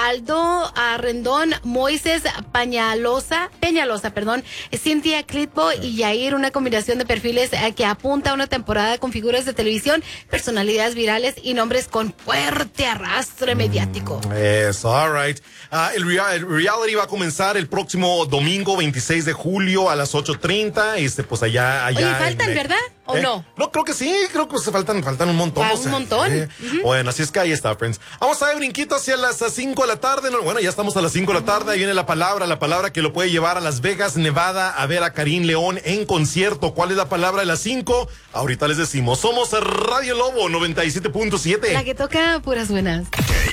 Aldo Rendón, Moisés Peñalosa, Cintia Clitbo y Yair, una combinación de perfiles que apunta a una temporada con figuras de televisión, personalidades virales y nombres con fuerte arrastre mediático. Eso, all right. El reality va a comenzar el próximo domingo 26 de julio a las 8:30. Pues allá. Oye, faltan, ¿verdad? ¿O no? No, creo que sí, creo que faltan un montón. Un montón. Bueno, así es que ahí está, friends. Vamos a ver, brinquito hacia las 5 de la tarde. Bueno, ya estamos a las 5 de la tarde. Ahí viene la palabra que lo puede llevar a Las Vegas, Nevada, a ver a Karim León en concierto. ¿Cuál es la palabra de las 5? Ahorita les decimos. Somos Radio Lobo 97.7. La que toca puras buenas.